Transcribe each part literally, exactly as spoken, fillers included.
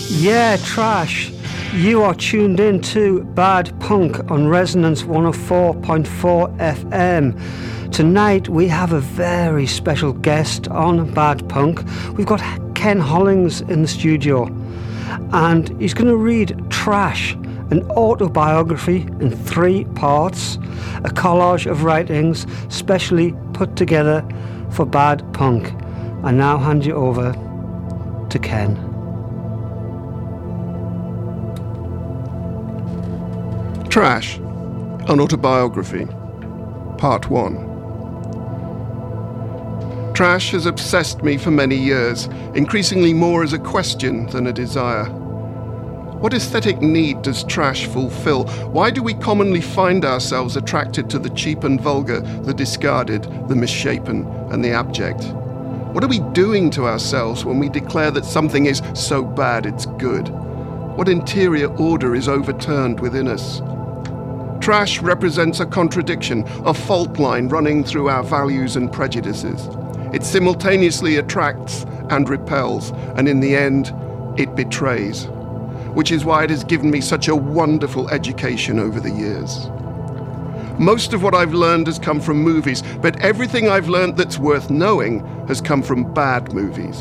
Yeah, trash. You are tuned in to Bad Punk on Resonance one oh four point four F M. Tonight we have a very special guest on Bad Punk. We've got Ken Hollings in the studio, and he's going to read Trash, an autobiography in three parts, a collage of writings specially put together for Bad Punk. I now hand you over to Ken. Trash, an autobiography, part one. Trash has obsessed me for many years, increasingly more as a question than a desire. What aesthetic need does trash fulfill? Why do we commonly find ourselves attracted to the cheap and vulgar, the discarded, the misshapen, and the abject? What are we doing to ourselves when we declare that something is so bad it's good? What interior order is overturned within us? Trash represents a contradiction, a fault line running through our values and prejudices. It simultaneously attracts and repels, and in the end, it betrays. Which is why it has given me such a wonderful education over the years. Most of what I've learned has come from movies, but everything I've learned that's worth knowing has come from bad movies.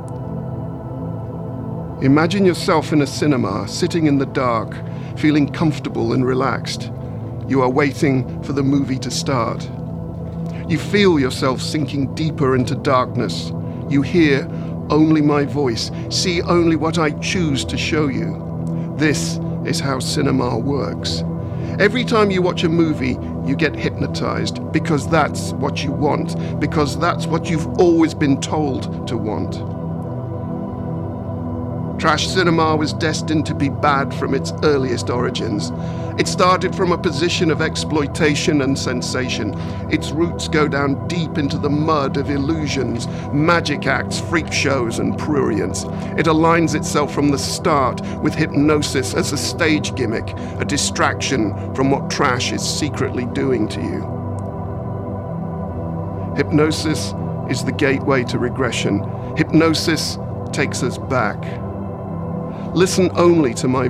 Imagine yourself in a cinema, sitting in the dark, feeling comfortable and relaxed. You are waiting for the movie to start. You feel yourself sinking deeper into darkness. You hear only my voice, see only what I choose to show you. This is how cinema works. Every time you watch a movie, you get hypnotized because that's what you want, because that's what you've always been told to want. Trash cinema was destined to be bad from its earliest origins. It started from a position of exploitation and sensation. Its roots go down deep into the mud of illusions, magic acts, freak shows, and prurience. It aligns itself from the start with hypnosis as a stage gimmick, a distraction from what trash is secretly doing to you. Hypnosis is the gateway to regression. Hypnosis takes us back. Listen only to my